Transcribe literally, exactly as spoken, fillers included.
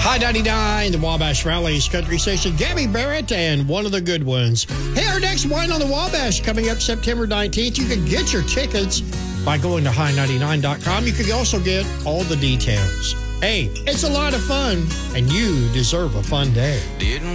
High ninety-nine, the Wabash Valley's country station. Gabby Barrett and one of the good ones. Hey, our next Wine on the Wabash coming up September nineteenth. You can get your tickets by going to high ninety-nine dot com. You can also get all the details. Hey, it's a lot of fun, and you deserve a fun day.